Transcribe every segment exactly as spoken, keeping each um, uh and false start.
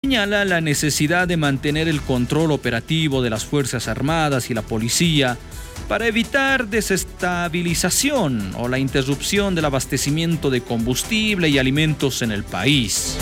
señala la necesidad de mantener el control operativo de las Fuerzas Armadas y la policía para evitar desestabilización o la interrupción del abastecimiento de combustible y alimentos en el país.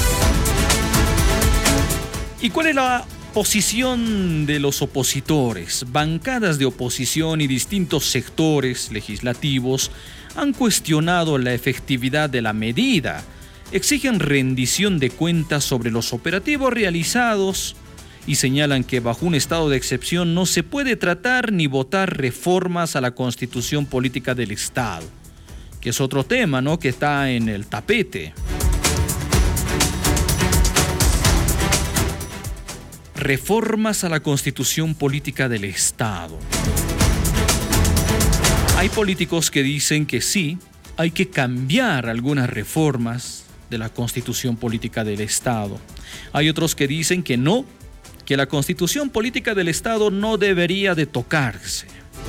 ¿Y cuál es la posición de los opositores? Bancadas de oposición y distintos sectores legislativos han cuestionado la efectividad de la medida. Exigen rendición de cuentas sobre los operativos realizados y señalan que bajo un estado de excepción no se puede tratar ni votar reformas a la Constitución Política del Estado, que es otro tema, ¿no?, que está en el tapete. Reformas a la Constitución Política del Estado. Hay políticos que dicen que sí, hay que cambiar algunas reformas de la Constitución Política del Estado. Hay otros que dicen que no, que la Constitución Política del Estado no debería de tocarse.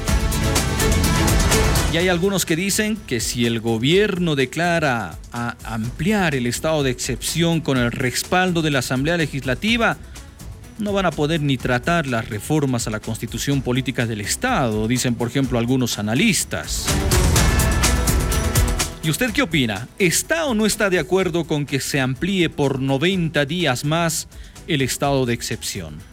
Y hay algunos que dicen que si el gobierno declara a ampliar el estado de excepción con el respaldo de la Asamblea Legislativa, no van a poder ni tratar las reformas a la Constitución Política del Estado, dicen por ejemplo algunos analistas. ¿Y usted qué opina? ¿Está o no está de acuerdo con que se amplíe por noventa días más el estado de excepción?